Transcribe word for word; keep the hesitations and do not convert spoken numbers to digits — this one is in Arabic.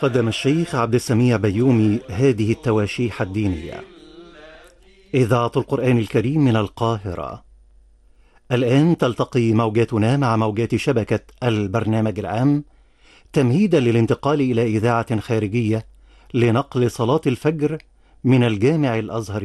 قدم الشيخ عبد السميع بيومي هذه التواشيح الدينية. إذاعة القرآن الكريم من القاهرة. الآن تلتقي موجاتنا مع موجات شبكة البرنامج العام تمهيدا للانتقال إلى إذاعة خارجية لنقل صلاة الفجر من الجامع الأزهر